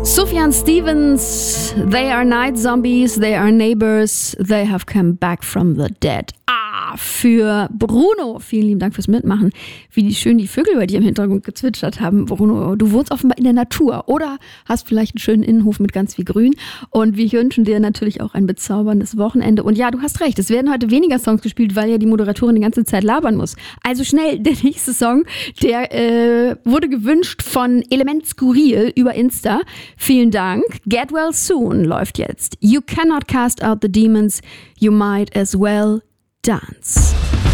Sufjan Stevens, they are night zombies, they are neighbors, they have come back from the dead. Für Bruno. Vielen lieben Dank fürs Mitmachen. Wie schön die Vögel bei dir im Hintergrund gezwitschert haben. Bruno, du wohnst offenbar in der Natur oder hast vielleicht einen schönen Innenhof mit ganz viel Grün. Und wir wünschen dir natürlich auch ein bezauberndes Wochenende. Und ja, du hast recht, es werden heute weniger Songs gespielt, weil ja die Moderatorin die ganze Zeit labern muss. Also schnell, der nächste Song, der wurde gewünscht von Element Skurril über Insta. Vielen Dank. Get Well Soon läuft jetzt. You cannot cast out the demons, you might as well dance.